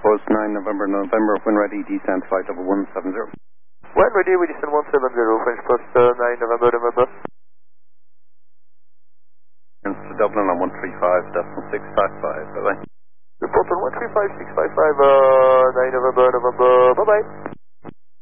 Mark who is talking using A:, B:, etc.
A: Post 9 November, when ready, descent flight level 170.
B: When ready, we descend 170, French Post 9 November.
A: And to Dublin on 135.655, bye-bye.
B: Report on 135655, 9 November, bye-bye.